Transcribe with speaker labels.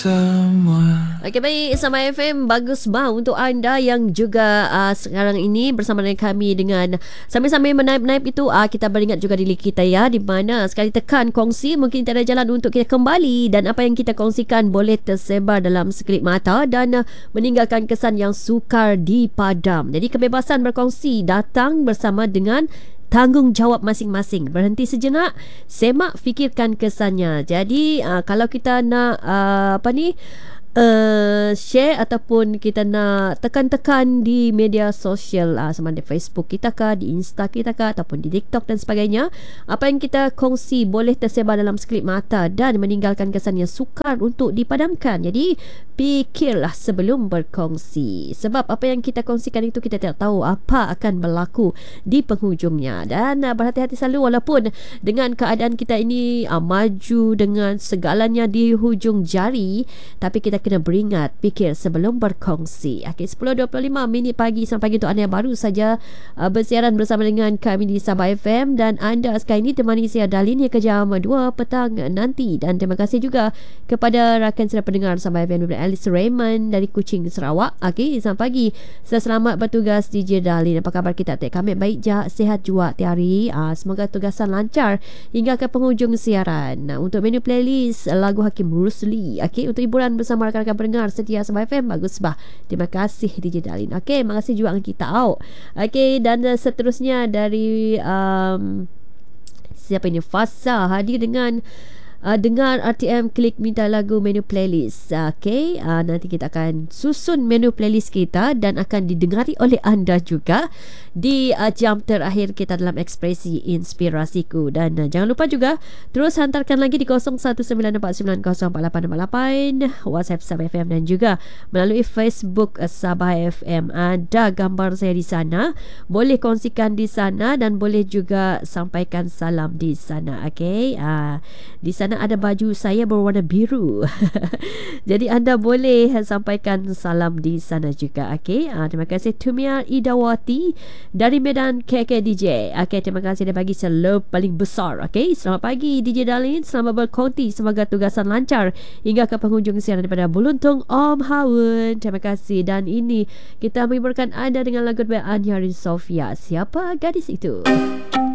Speaker 1: semua.
Speaker 2: Okey, baik, Sama FM bagus bah untuk anda yang juga sekarang ini bersama dengan kami dengan sambil-sambil menaip-naip itu, kita beringat juga diri kita ya, di mana sekali tekan kongsi mungkin tak ada jalan untuk kita kembali, dan apa yang kita kongsikan boleh tersebar dalam sekelip mata dan meninggalkan kesan yang sukar dipadam. Jadi kebebasan berkongsi datang bersama dengan tanggungjawab masing-masing. Berhenti sejenak, semak, fikirkan kesannya. Jadi kalau kita nak share ataupun kita nak tekan-tekan di media sosial, sama ada Facebook kita kah, di Insta kita kah, ataupun di TikTok dan sebagainya, apa yang kita kongsi boleh tersebar dalam sekelip mata dan meninggalkan kesan yang sukar untuk dipadamkan. Jadi fikirlah sebelum berkongsi, sebab apa yang kita kongsikan itu kita tidak tahu apa akan berlaku di penghujungnya. Dan berhati-hati selalu, walaupun dengan keadaan kita ini maju dengan segalanya di hujung jari, tapi kita kena beringat, fikir sebelum berkongsi. Okay, 10.25 minit pagi sampai pagi untuk anda yang baru saja bersiaran bersama dengan kami di Sabah FM, dan anda sekarang ini temani saya Darlene hingga jam 2 petang nanti. Dan terima kasih juga kepada rakan saya pendengar Sabah FM daripada Alice Raymond dari Kuching, Sarawak. Okay, selamat pagi, selamat bertugas DJ Darlene. Apa khabar kita? Kami baik je, sihat juga tiap hari. Semoga tugasan lancar hingga ke penghujung siaran. Untuk menu playlist lagu Hakim Rusli, okay, untuk hiburan bersama rakan-rakan pendengar setia Sabah FM, bagus bah. Terima kasih DJ Darlene. Okey, terima kasih juga kita out. Okey, dan seterusnya dari siapa ini? Fasa hadir dengan dengar RTM, klik minta lagu menu playlist. Okay, nanti kita akan susun menu playlist kita dan akan didengari oleh anda juga di jam terakhir kita dalam Ekspresi Inspirasiku. Dan jangan lupa juga terus hantarkan lagi di 0194904848 WhatsApp Sabah FM, dan juga melalui Facebook Sabah FM. Ada gambar saya di sana, boleh kongsikan di sana dan boleh juga sampaikan salam di sana. Okay, di sana ada baju saya berwarna biru. Jadi anda boleh sampaikan salam di sana juga. Okay, terima kasih Tumia Idawati dari Medan KK DJ. Okay, terima kasih dia bagi saya love paling besar. Okay, selamat pagi DJ Darlene, selamat berkonti, semoga tugasan lancar hingga ke penghujung siaran daripada Buluntung Om Haun. Terima kasih. Dan ini kita menghiburkan anda dengan lagu dari Anya Sofia, Siapa Gadis Itu.